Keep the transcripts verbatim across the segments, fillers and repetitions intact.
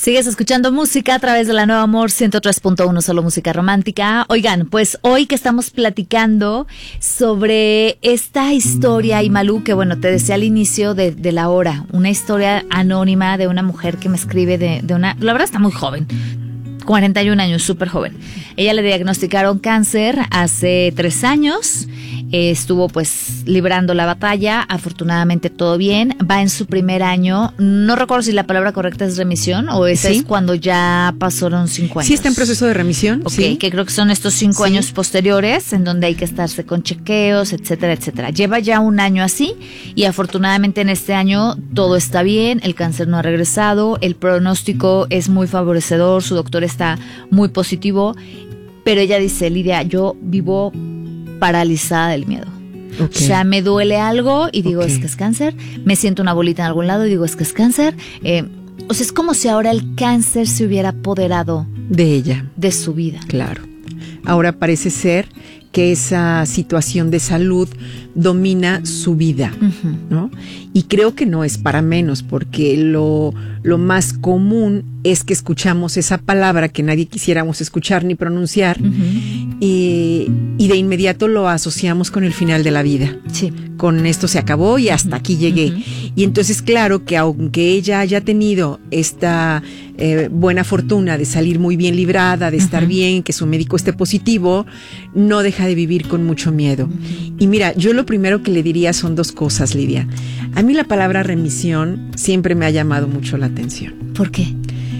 Sigues escuchando música a través de la Nueva Amor ciento tres punto uno, solo música romántica. Oigan, pues hoy que estamos platicando sobre esta historia, y Malú, que bueno, te decía al inicio de, de la hora, una historia anónima de una mujer que me escribe de, de una, la verdad está muy joven, cuarenta y un años, súper joven. Ella le diagnosticaron cáncer hace tres años. Eh, estuvo pues librando la batalla, afortunadamente todo bien, va en su primer año, no recuerdo si la palabra correcta es remisión o esa ¿Sí? es cuando ya pasaron cinco años. Sí, está en proceso de remisión. Ok, sí. Que creo que son estos cinco sí. años posteriores en donde hay que estarse con chequeos, etcétera, etcétera. Lleva ya un año así y afortunadamente en este año todo está bien, el cáncer no ha regresado, el pronóstico es muy favorecedor, su doctor está muy positivo, pero ella dice, Lidia, yo vivo paralizada del miedo. Okay. O sea, me duele algo y digo, okay. es que es cáncer. Me siento una bolita en algún lado y digo, es que es cáncer. Eh, o sea, es como si ahora el cáncer se hubiera apoderado de ella, de su vida. Claro. Ahora parece ser que esa situación de salud domina su vida, uh-huh. ¿no? Y creo que no es para menos, porque lo, lo más común es que escuchamos esa palabra que nadie quisiéramos escuchar ni pronunciar, uh-huh. y, y de inmediato lo asociamos con el final de la vida. Sí. Con esto se acabó y hasta uh-huh. aquí llegué. Uh-huh. Y entonces, claro que aunque ella haya tenido esta eh, buena fortuna de salir muy bien librada, de estar uh-huh. bien, que su médico esté positivo, no deja de vivir con mucho miedo. Uh-huh. Y mira, yo lo primero que le diría son dos cosas, Lidia. A mí la palabra remisión siempre me ha llamado mucho la atención. ¿Por qué?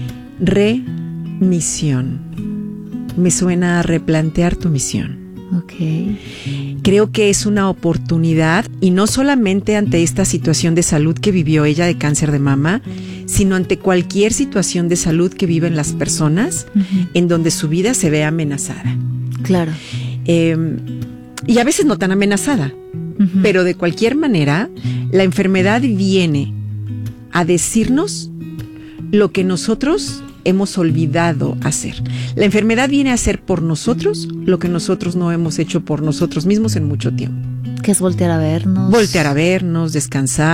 Remisión. Me suena a replantear tu misión. Okay. Creo que es una oportunidad, y no solamente ante esta situación de salud que vivió ella de cáncer de mama, sino ante cualquier situación de salud que viven las personas, uh-huh. en donde su vida se ve amenazada. Claro. Eh, y a veces no tan amenazada, uh-huh. pero de cualquier manera, la enfermedad viene a decirnos lo que nosotros hemos olvidado hacer. La enfermedad viene a hacer por nosotros lo que nosotros no hemos hecho por nosotros mismos en mucho tiempo. ¿Qué es voltear a vernos? Voltear a vernos, descansar.